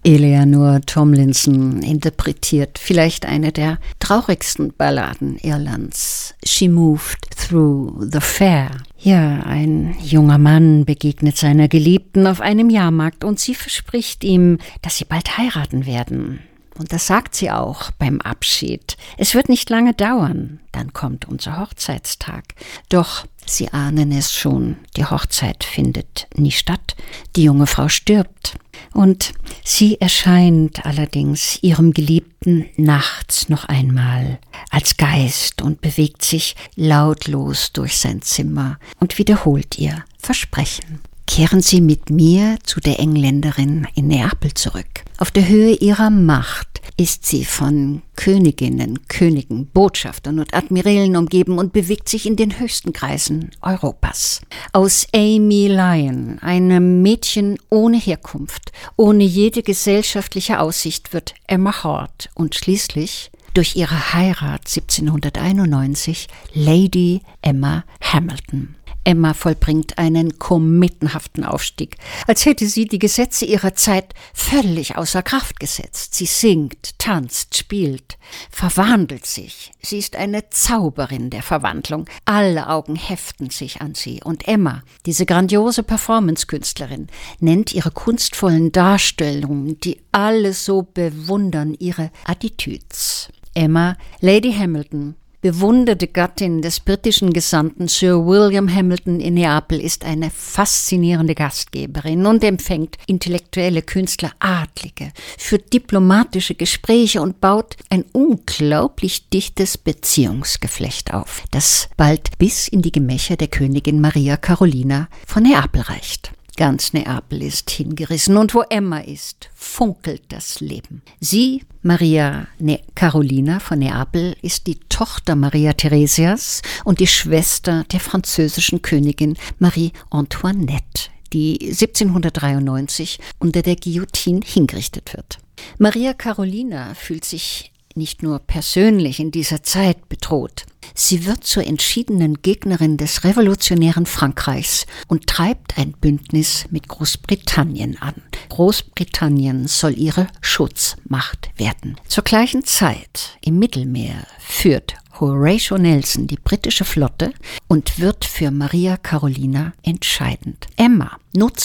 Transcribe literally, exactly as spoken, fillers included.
Eleanor Tomlinson interpretiert vielleicht eine der traurigsten Balladen Irlands. She moved through the fair. Ja, ein junger Mann begegnet seiner Geliebten auf einem Jahrmarkt und sie verspricht ihm, dass sie bald heiraten werden. Und das sagt sie auch beim Abschied. Es wird nicht lange dauern, dann kommt unser Hochzeitstag. Doch sie ahnen es schon, die Hochzeit findet nie statt. Die junge Frau stirbt. Und sie erscheint allerdings ihrem Geliebten nachts noch einmal als Geist und bewegt sich lautlos durch sein Zimmer und wiederholt ihr Versprechen. Kehren Sie mit mir zu der Engländerin in Neapel zurück. Auf der Höhe ihrer Macht ist sie von Königinnen, Königen, Botschaftern und Admirälen umgeben und bewegt sich in den höchsten Kreisen Europas. Aus Amy Lyon, einem Mädchen ohne Herkunft, ohne jede gesellschaftliche Aussicht, wird Emma Hart und schließlich durch ihre Heirat siebzehnhunderteinundneunzig Lady Emma Hamilton. Emma vollbringt einen kometenhaften Aufstieg, als hätte sie die Gesetze ihrer Zeit völlig außer Kraft gesetzt. Sie singt, tanzt, spielt, verwandelt sich. Sie ist eine Zauberin der Verwandlung. Alle Augen heften sich an sie. Und Emma, diese grandiose Performance-Künstlerin, nennt ihre kunstvollen Darstellungen, die alle so bewundern, ihre Attitüds. Emma, Lady Hamilton, bewunderte Gattin des britischen Gesandten Sir William Hamilton in Neapel, ist eine faszinierende Gastgeberin und empfängt intellektuelle Künstler, Adlige, führt diplomatische Gespräche und baut ein unglaublich dichtes Beziehungsgeflecht auf, das bald bis in die Gemächer der Königin Maria Carolina von Neapel reicht. Ganz Neapel ist hingerissen und wo Emma ist, funkelt das Leben. Sie, Maria ne- Carolina von Neapel, ist die Tochter Maria Theresias und die Schwester der französischen Königin Marie Antoinette, die siebzehnhundertdreiundneunzig unter der Guillotine hingerichtet wird. Maria Carolina fühlt sich nicht nur persönlich in dieser Zeit bedroht. Sie wird zur entschiedenen Gegnerin des revolutionären Frankreichs und treibt ein Bündnis mit Großbritannien an. Großbritannien soll ihre Schutzmacht werden. Zur gleichen Zeit im Mittelmeer führt Horatio Nelson die britische Flotte und wird für Maria Carolina entscheidend. Emma nutzt